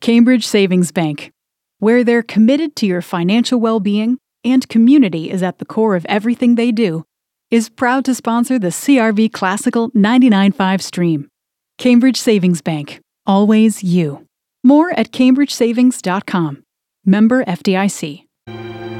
Cambridge Savings Bank, where they're committed to your financial well-being and community is at the core of everything they do, is proud to sponsor the CRV Classical 99.5 stream. Cambridge Savings Bank. Always you. More at cambridgesavings.com. Member FDIC.